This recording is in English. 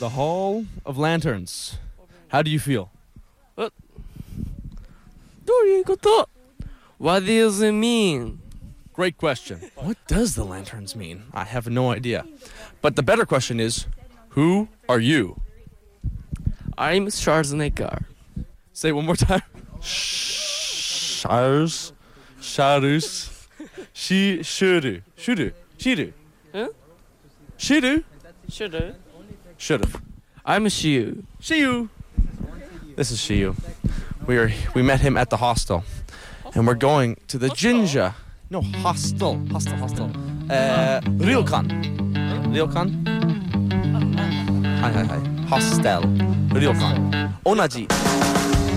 The Hall of Lanterns. How do you feel? What does it mean? Great question. What does the lanterns mean? I have no idea. But the better question is, who are you? I'm Schwarzenegger. Say it one more time. Charus. Shuru. Huh? Shuru. Should've. I'm Shiu. Shiyu. This is Shiyu. We met him at the hostel. And we're going to the Jinja. No, hostel. Ryokan. Hi. Hostel. Ryokan. Onaji.